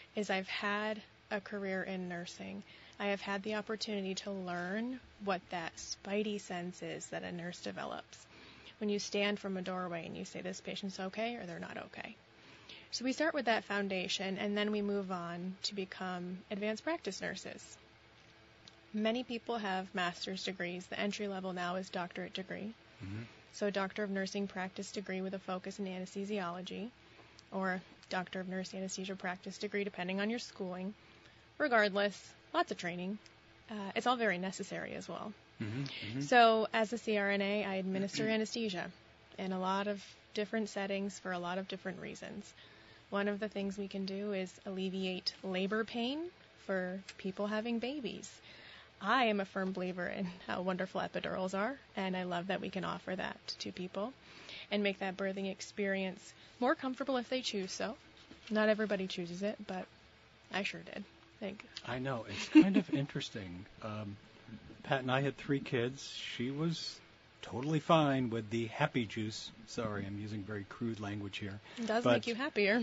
is I've had a career in nursing. I have had the opportunity to learn what that spidey sense is that a nurse develops when you stand from a doorway and you say this patient's okay or they're not okay. So we start with that foundation, and then we move on to become advanced practice nurses. Many people have master's degrees. The entry level now is doctorate degree. Mm-hmm. So Doctor of Nursing Practice degree with a focus in anesthesiology, or Doctor of Nurse Anesthesia Practice degree, depending on your schooling. Regardless, lots of training. It's all very necessary as well. Mm-hmm. Mm-hmm. So as a CRNA, I administer anesthesia in a lot of different settings for a lot of different reasons. One of the things we can do is alleviate labor pain for people having babies. I am a firm believer in how wonderful epidurals are, and I love that we can offer that to people and make that birthing experience more comfortable if they choose so. Not everybody chooses it, but I sure did. I know. It's kind of interesting. Pat and I had 3 kids. She was totally fine with the happy juice. Sorry, I'm using very crude language here. It does make you happier.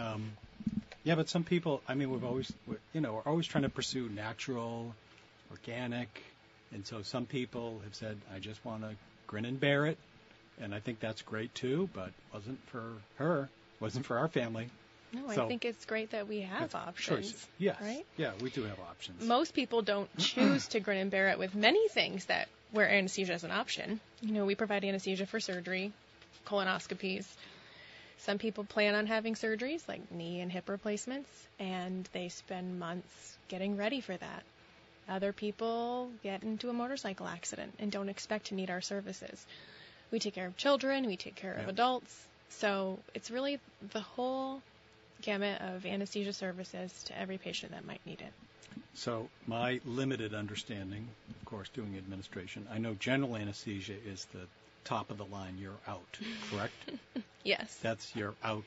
Yeah, but some people, I mean, we're always trying to pursue natural, organic, and so some people have said, I just want to grin and bear it, and I think that's great too, but wasn't for her, wasn't for our family. No, So, I think it's great that we have options. choices. Yes. Right? Yeah, we do have options. Most people don't choose to grin and bear it with many things that where anesthesia is an option. We provide anesthesia for surgery, colonoscopies. Some people plan on having surgeries like knee and hip replacements, and they spend months getting ready for that. Other people get into a motorcycle accident and don't expect to need our services. We take care of children, we take care of adults. So it's really the whole gamut of anesthesia services to every patient that might need it. So my limited understanding, of course, doing administration, I know general anesthesia is the top of the line. You're out, correct? Yes. That's your out.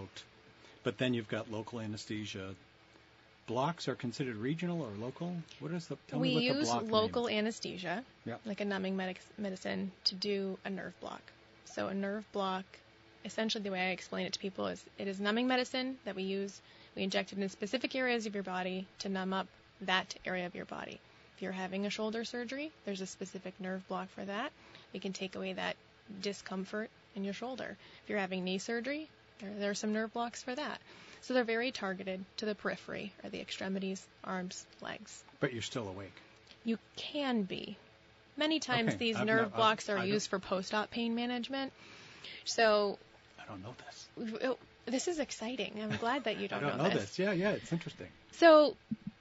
But then you've got local anesthesia. Blocks are considered regional or local? Tell me what the block use local means. anesthesia, like a numbing medicine, to do a nerve block. So a nerve block, essentially the way I explain it to people is it is numbing medicine that we use. We inject it in specific areas of your body to numb up that area of your body. If you're having a shoulder surgery, there's a specific nerve block for that. We can take away that discomfort in your shoulder. If you're having knee surgery, there are some nerve blocks for that. So they're very targeted to the periphery, or the extremities, arms, legs. But you're still awake. You can be. Many times these nerve blocks are used for post-op pain management. So I don't know this. This is exciting. I'm glad that you don't know this. I don't know this. Yeah, it's interesting. So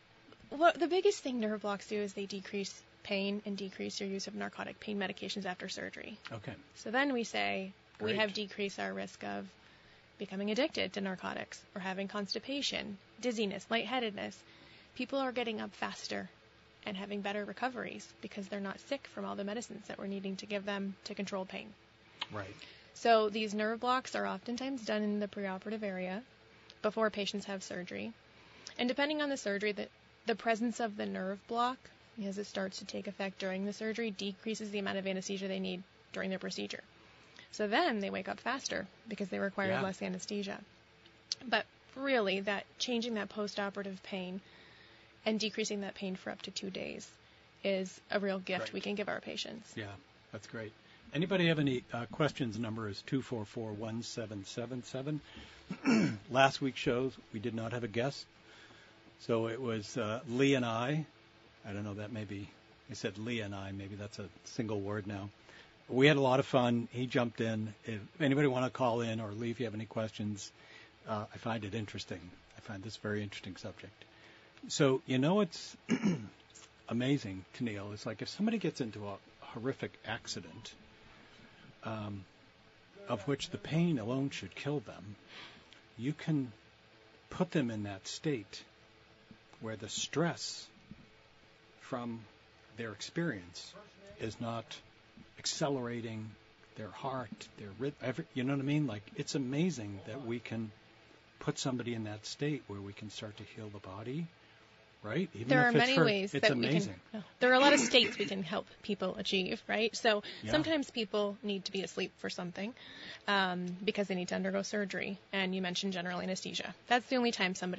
the biggest thing nerve blocks do is they decrease pain and decrease your use of narcotic pain medications after surgery. Okay. So then we say Great. we have decreased our risk of becoming addicted to narcotics or having constipation, dizziness, lightheadedness. People are getting up faster and having better recoveries because they're not sick from all the medicines that we're needing to give them to control pain. Right. So these nerve blocks are oftentimes done in the preoperative area before patients have surgery. And depending on the surgery, the presence of the nerve block, as it starts to take effect during the surgery, decreases the amount of anesthesia they need during their procedure. So then they wake up faster because they require less anesthesia. But really, that changing that postoperative pain and decreasing that pain for up to 2 days is a real gift we can give our patients. Yeah, that's great. Anybody have any questions? Number is 244-1777. Last week's shows, we did not have a guest. So it was Lee and I. I don't know, that maybe, I said Lee and I, maybe that's a single word now. We had a lot of fun. He jumped in. If anybody want to call in or Lee, if you have any questions, I find it interesting. I find this a very interesting subject. So, it's amazing, Tennille. It's like if somebody gets into a horrific accident, of which the pain alone should kill them, you can put them in that state where the stress from their experience is not accelerating their heart, their rhythm, you know what I mean? Like, it's amazing that we can put somebody in that state where we can start to heal the body, right? Even there if are it's many ways it's that amazing. we can. There are a lot of states we can help people achieve, right? So sometimes people need to be asleep for something because they need to undergo surgery. And you mentioned general anesthesia. That's the only time somebody